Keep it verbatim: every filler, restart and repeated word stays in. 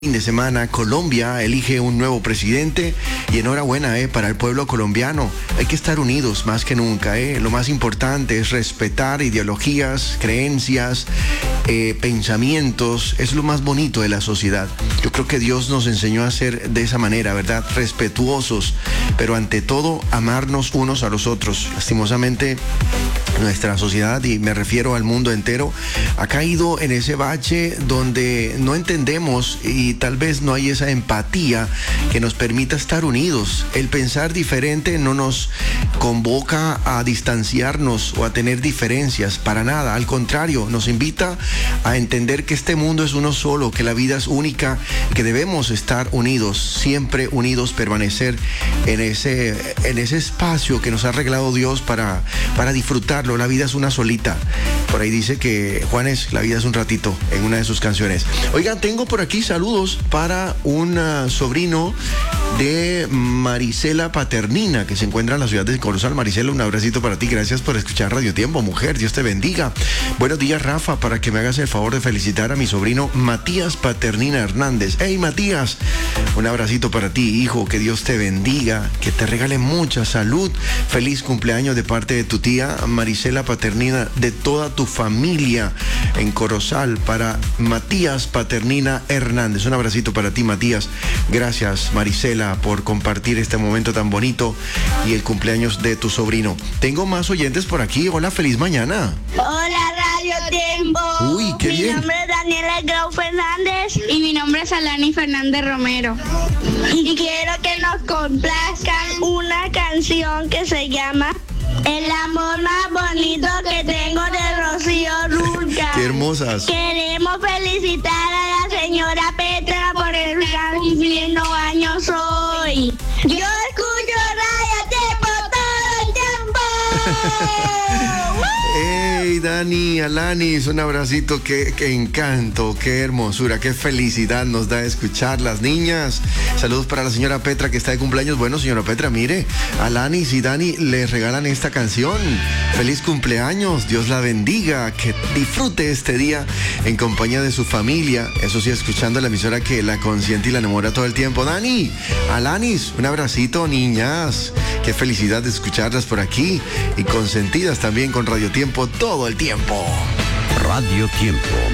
Fin de semana, Colombia elige un nuevo presidente y enhorabuena eh, para el pueblo colombiano. Hay que estar unidos más que nunca. Eh. Lo más importante es respetar ideologías, creencias, eh, pensamientos. Es lo más bonito de la sociedad. Yo creo que Dios nos enseñó a ser de esa manera, ¿verdad? Respetuosos, pero ante todo amarnos unos a los otros. Lastimosamente, nuestra sociedad, y me refiero al mundo entero, ha caído en ese bache donde no entendemos y tal vez no hay esa empatía que nos permita estar unidos. El pensar diferente no nos convoca a distanciarnos o a tener diferencias, para nada. Al contrario, nos invita a entender que este mundo es uno solo, que la vida es única, que debemos estar unidos, siempre unidos, permanecer en ese, en ese espacio que nos ha regalado Dios para, para disfrutarlo. La vida es una solita. Por ahí dice que, Juanes, la vida es un ratito, en una de sus canciones. Oigan, tengo por aquí saludos para un uh, sobrino de Marisela Paternina, que se encuentra en la ciudad de Corozal. Marisela, un abracito para ti. Gracias por escuchar Radio Tiempo, mujer. Dios te bendiga. Buenos días, Rafa, para que me hagas el favor de felicitar a mi sobrino Matías Paternina Hernández. Hey, Matías, un abracito para ti, hijo. Que Dios te bendiga, que te regale mucha salud. Feliz cumpleaños de parte de tu tía Marisela Paternina, de toda tu familia en Corozal, para Matías Paternina Hernández. Un abracito para ti, Matías. Gracias, Marisela, por compartir este momento tan bonito y el cumpleaños de tu sobrino. Tengo más oyentes por aquí. Hola, feliz mañana. Hola, Radio Tiempo. Uy, qué mi bien. Mi nombre es Daniela Grau Fernández y mi nombre es Alani Fernández Romero. Y quiero que nos complazcan una canción que se llama El amor más bonito que tengo, de Rocío Dúrcal. Qué hermosas. Queremos felicitar a la señora Petra por el cumpliendo años hoy. Yo escucho Radio Tiempo todo el tiempo. Hey, Dani, Alanis, un abracito. Qué, qué encanto, qué hermosura, qué felicidad nos da escuchar las niñas. Saludos para la señora Petra, que está de cumpleaños. Bueno, señora Petra, mire, Alanis y Dani les regalan esta canción. Feliz cumpleaños, Dios la bendiga, que disfrute este día en compañía de su familia. Eso sí, escuchando la emisora que la consiente y la enamora todo el tiempo. Dani, Alanis, un abracito, niñas. Qué felicidad de escucharlas por aquí y consentidas también con Radio Tiempo todo el tiempo. Radio Tiempo.